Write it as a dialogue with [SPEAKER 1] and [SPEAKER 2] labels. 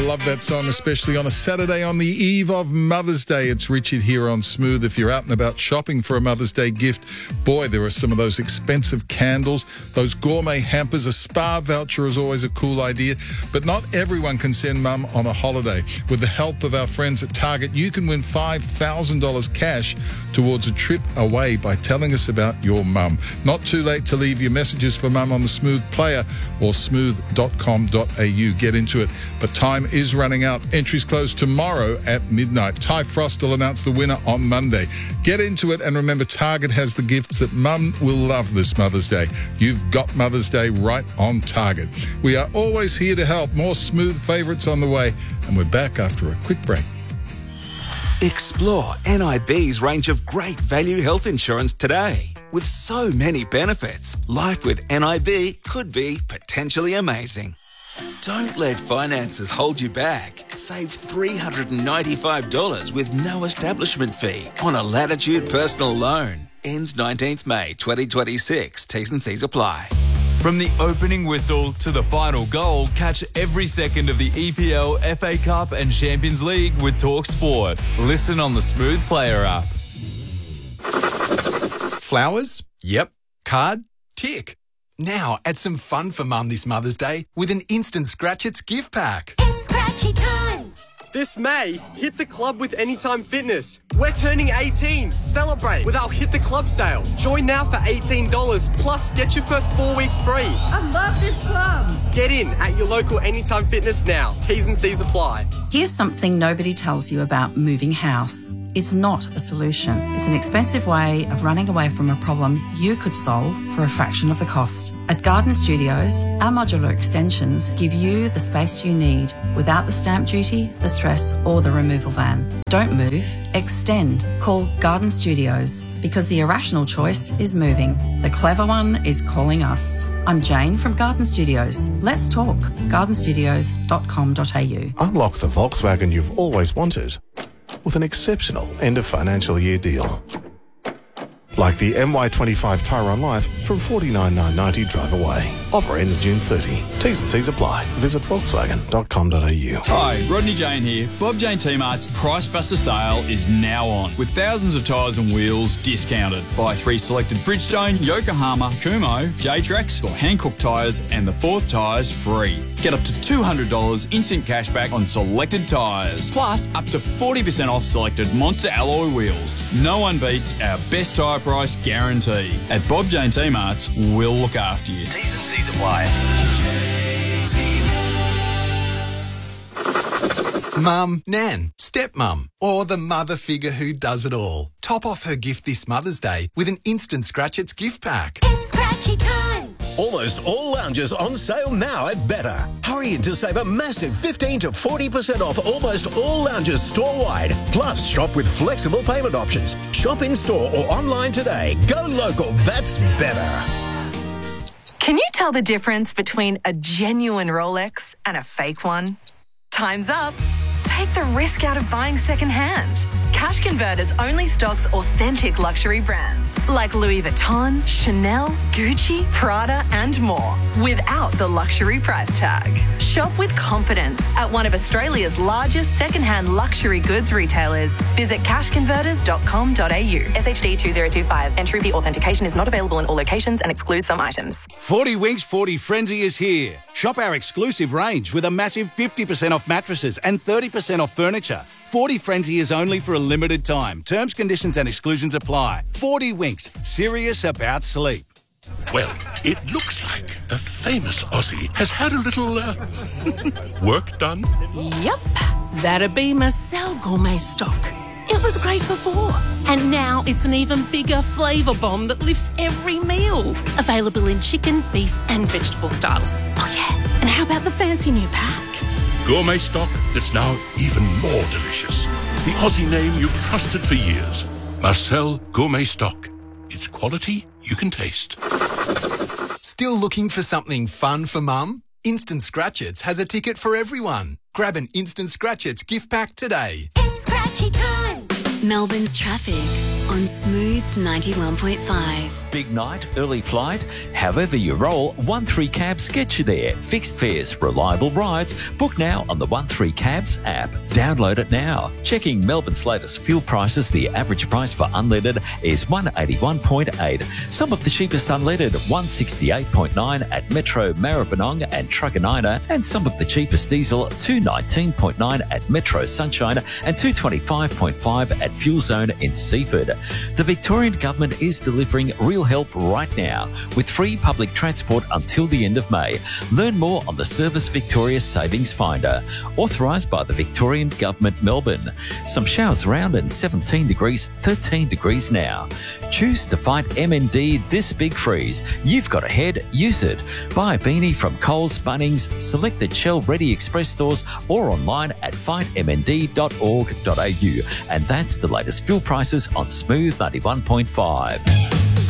[SPEAKER 1] love that song, especially on a Saturday on the eve of Mother's Day. It's Richard here on Smooth. If you're out and about shopping for a Mother's Day gift, boy, there are some of those expensive candles, those gourmet hampers. A spa voucher is always a cool idea, but not everyone can send mum on a holiday. With the help of our friends at Target, you can win $5,000 cash towards a trip away by telling us about your mum. Not too late to leave your messages for mum on the Smooth player or smooth.com.au. Get into it. But time is running out. Entries close tomorrow at midnight. Ty Frost will announce the winner on Monday. Get into it, and remember, Target has the gifts that mum will love this Mother's Day. You've got Mother's Day right on Target. We are always here to help. More Smooth favourites on the way, and we're back after a quick break.
[SPEAKER 2] Explore NIB's range of great value health insurance today. With so many benefits, life with NIB could be potentially amazing. Don't let finances hold you back. Save $395 with no establishment fee on a Latitude personal loan. Ends 19th May 2026. T's and C's apply.
[SPEAKER 3] From the opening whistle to the final goal, catch every second of the EPL, FA Cup and Champions League with Talk Sport. Listen on the Smooth Player app.
[SPEAKER 4] Flowers? Yep. Card? Tick. Now add some fun for Mum this Mother's Day with an Instant Scratch-Its gift pack.
[SPEAKER 5] It's scratchy time!
[SPEAKER 6] This May, hit the club with Anytime Fitness. We're turning 18. Celebrate with our Hit the Club sale. Join now for $18, plus get your first 4 weeks free.
[SPEAKER 5] I love this club!
[SPEAKER 6] Get in at your local Anytime Fitness now. T's and C's apply.
[SPEAKER 7] Here's something nobody tells you about moving house. It's not a solution. It's an expensive way of running away from a problem you could solve for a fraction of the cost. At Garden Studios, our modular extensions give you the space you need without the stamp duty, the stress, or the removal van. Don't move, extend. Call Garden Studios, because the irrational choice is moving. The clever one is calling us. I'm Jane from Garden Studios. Let's talk. gardenstudios.com.au.
[SPEAKER 8] Unlock the Volkswagen you've always wanted with an exceptional end of financial year deal. Like the MY25 Tyrone Life from $49,990 drive away. Offer ends June 30. T's and C's apply. Visit volkswagen.com.au.
[SPEAKER 9] Hi, Rodney Jane here. Bob Jane T-Mart's Price Buster sale is now on, with thousands of tyres and wheels discounted. Buy 3 selected Bridgestone, Yokohama, Kumho, J-Trax or Hankook tyres and the 4th tyres free. Get up to $200 instant cashback on selected tyres, plus up to 40% off selected Monster alloy wheels. No one beats our best tyre price guarantee. At Bob Jane T-Mart's, we'll look after you. T's and C's apply.
[SPEAKER 4] Mum, Nan, stepmum, or the mother figure who does it all. Top off her gift this Mother's Day with an Instant Scratch-Its gift pack.
[SPEAKER 5] It's scratchy time!
[SPEAKER 10] Almost all lounges on sale now at Better. Hurry in to save a massive 15 to 40% off almost all lounges store-wide. Plus, shop with flexible payment options. Shop in-store or online today. Go local, that's Better.
[SPEAKER 11] Can you tell the difference between a genuine Rolex and a fake one? Time's up. Take the risk out of buying second-hand. Cash Converters only stocks authentic luxury brands like Louis Vuitton, Chanel, Gucci, Prada and more without the luxury price tag. Shop with confidence at one of Australia's largest second-hand luxury goods retailers. Visit cashconverters.com.au. SHD 2025. Entry fee authentication is not available in all locations and excludes some items.
[SPEAKER 12] 40 Winks 40 Frenzy is here. Shop our exclusive range with a massive 50% off mattresses and 30% off furniture. 40 Frenzy is only for a limited time. Terms, conditions and exclusions apply. 40 Winks, serious about sleep.
[SPEAKER 13] Well, it looks like a famous Aussie has had a little work done.
[SPEAKER 14] Yep, that'd be Marcel Gourmet Stock. It was great before, and now it's an even bigger flavour bomb that lifts every meal. Available in chicken, beef and vegetable styles. Oh yeah, and how about the fancy new pack?
[SPEAKER 13] Gourmet stock that's now even more delicious. The Aussie name you've trusted for years. Marcel Gourmet Stock. It's quality you can taste.
[SPEAKER 4] Still looking for something fun for Mum? Instant Scratch-Its has a ticket for everyone. Grab an Instant Scratch-Its gift pack today.
[SPEAKER 5] It's scratchy time!
[SPEAKER 15] Melbourne's traffic on Smooth 91.5.
[SPEAKER 16] Big night, early flight. However you roll, 13 Cabs get you there. Fixed fares, reliable rides. Book now on the 13 Cabs app. Download it now. Checking Melbourne's latest fuel prices, the average price for unleaded is $181.8. Some of the cheapest unleaded, $168.9 at Metro Maribyrnong and Truganina, and some of the cheapest diesel, $219.9 at Metro Sunshine and $225.5 at Fuel Zone in Seaford. The Victorian Government is delivering real help right now with free public transport until the end of May. Learn more on the Service Victoria Savings Finder, authorised by the Victorian Government, Melbourne. Some showers around and 17 degrees, 13 degrees now. Choose to fight MND this big freeze. You've got a head, use it. Buy a beanie from Coles, Bunnings, selected Shell Ready Express stores or online at fightmnd.org.au. And that's the latest fuel prices on Smooth 91.5.